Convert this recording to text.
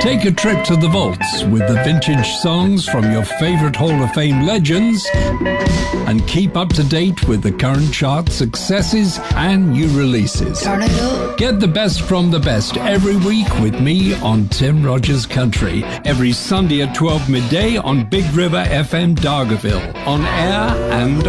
Take a trip to the vaults with the vintage songs from your favorite Hall of Fame legends and keep up to date with the current chart successes and new releases. Turn it up. Get the best from the best every week with me on Tim Rogers Country. Every Sunday at 12 midday on Big River FM Dargaville. On air and